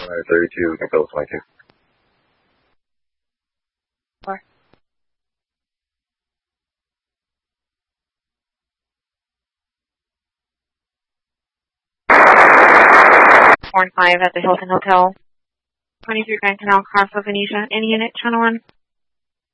32, we can fill 22. 4. Four and 5 at the Hilton Hotel. 23 Grand Canal, Crossville, Venetia. Any unit, channel 1.